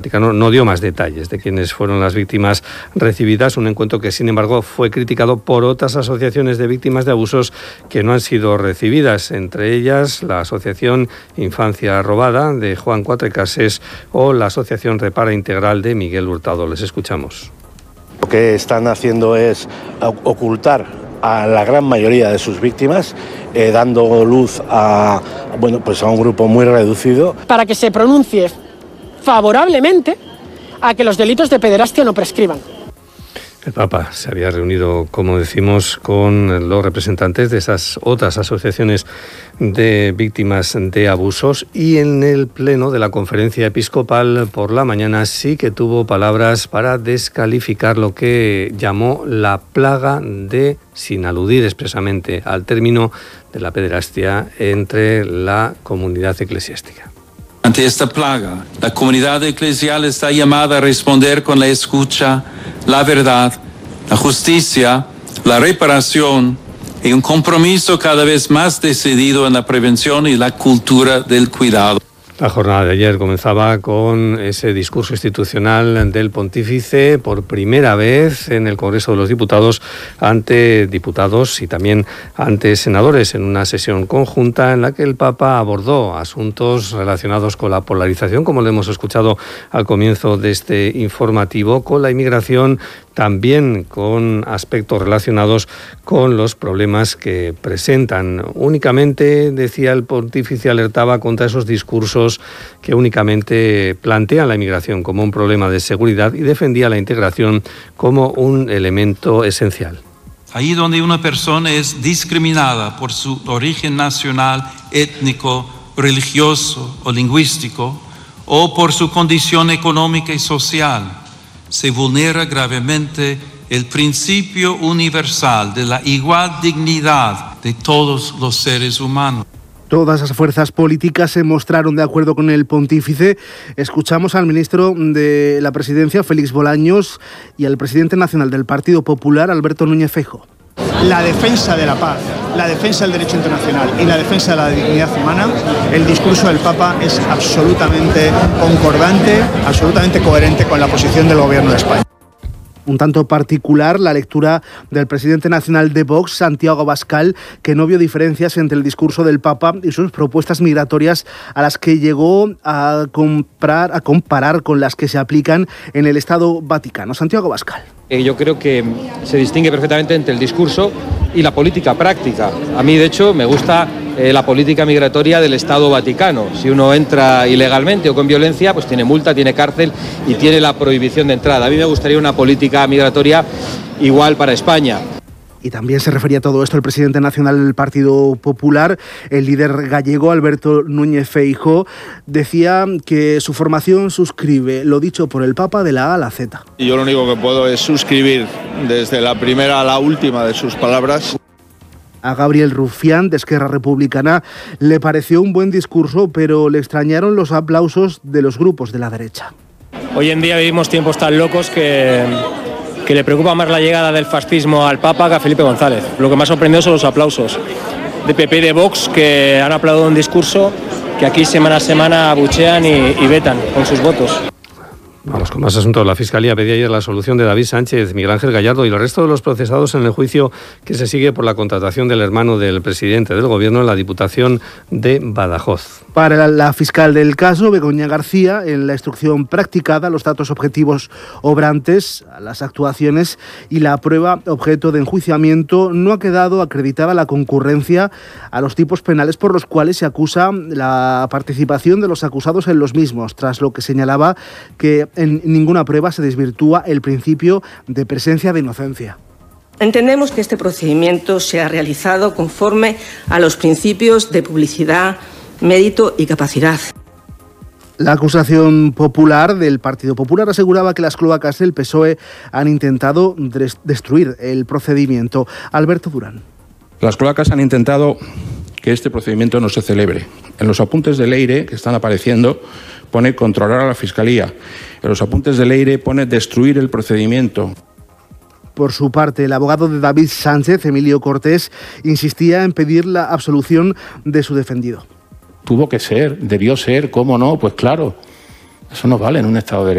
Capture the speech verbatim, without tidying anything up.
Vaticano no dio más detalles de quiénes fueron las víctimas recibidas, un encuentro que sin embargo fue criticado por otras asociaciones de víctimas de abusos que no han sido recibidas, entre ellas la Asociación Infancia Robada de Juan Cuatrecases o la Asociación Repara Integral de Miguel Hurtado. Les escuchamos. Lo que están haciendo es ocultar a la gran mayoría de sus víctimas, eh, dando luz a, bueno, pues a un grupo muy reducido. Para que se pronuncie favorablemente a que los delitos de pederastia no prescriban. El Papa se había reunido, como decimos, con los representantes de esas otras asociaciones de víctimas de abusos y en el pleno de la conferencia episcopal por la mañana sí que tuvo palabras para descalificar lo que llamó la plaga de, sin aludir expresamente al término de la pederastia, entre la comunidad eclesiástica. Ante esta plaga, la comunidad eclesial está llamada a responder con la escucha, la verdad, la justicia, la reparación y un compromiso cada vez más decidido en la prevención y la cultura del cuidado. La jornada de ayer comenzaba con ese discurso institucional del pontífice por primera vez en el Congreso de los Diputados ante diputados y también ante senadores en una sesión conjunta en la que el Papa abordó asuntos relacionados con la polarización, como lo hemos escuchado al comienzo de este informativo, con la inmigración, también con aspectos relacionados con los problemas que presentan. Únicamente, decía el pontífice, alertaba contra esos discursos que únicamente plantean la inmigración como un problema de seguridad y defendía la integración como un elemento esencial. Ahí donde una persona es discriminada por su origen nacional, étnico, religioso o lingüístico, o por su condición económica y social, se vulnera gravemente el principio universal de la igual dignidad de todos los seres humanos. Todas las fuerzas políticas se mostraron de acuerdo con el pontífice. Escuchamos al ministro de la Presidencia, Félix Bolaños, y al presidente nacional del Partido Popular, Alberto Núñez Feijóo. La defensa de la paz, la defensa del derecho internacional y la defensa de la dignidad humana, el discurso del Papa es absolutamente concordante, absolutamente coherente con la posición del Gobierno de España. Un tanto particular la lectura del presidente nacional de Vox, Santiago Abascal, que no vio diferencias entre el discurso del Papa y sus propuestas migratorias, a las que llegó a comparar, a comparar con las que se aplican en el Estado Vaticano. Santiago Abascal. Yo creo que se distingue perfectamente entre el discurso y la política práctica. A mí, de hecho, me gusta eh, la política migratoria del Estado Vaticano. Si uno entra ilegalmente o con violencia, pues tiene multa, tiene cárcel y tiene la prohibición de entrada. A mí me gustaría una política migratoria igual para España. Y también se refería a todo esto el presidente nacional del Partido Popular, el líder gallego Alberto Núñez Feijóo. Decía que su formación suscribe lo dicho por el Papa de la A a la Z. Y yo lo único que puedo es suscribir desde la primera a la última de sus palabras. A Gabriel Rufián, de Esquerra Republicana, le pareció un buen discurso, pero le extrañaron los aplausos de los grupos de la derecha. Hoy en día vivimos tiempos tan locos que... que le preocupa más la llegada del fascismo al Papa que a Felipe González. Lo que me ha sorprendido son los aplausos de P P y de Vox, que han aplaudido un discurso que aquí semana a semana abuchean y, y vetan con sus votos. Vamos con más asuntos. La Fiscalía pedía ayer la solución de David Sánchez, Miguel Ángel Gallardo y el resto de los procesados en el juicio que se sigue por la contratación del hermano del presidente del Gobierno en la Diputación de Badajoz. Para la fiscal del caso, Begoña García, en la instrucción practicada, los datos objetivos obrantes, las actuaciones y la prueba objeto de enjuiciamiento, no ha quedado acreditada la concurrencia a los tipos penales por los cuales se acusa la participación de los acusados en los mismos, tras lo que señalaba que en ninguna prueba se desvirtúa el principio de presencia de inocencia. Entendemos que este procedimiento se ha realizado conforme a los principios de publicidad, mérito y capacidad. La acusación popular del Partido Popular aseguraba que las cloacas del P S O E han intentado des- destruir el procedimiento. Alberto Durán. Las cloacas han intentado que este procedimiento no se celebre. En los apuntes de Leire que están apareciendo pone controlar a la Fiscalía. En los apuntes de Leire pone destruir el procedimiento. Por su parte, el abogado de David Sánchez, Emilio Cortés, insistía en pedir la absolución de su defendido. Tuvo que ser, debió ser, ¿cómo no? Pues claro, eso no vale en un Estado de Derecho.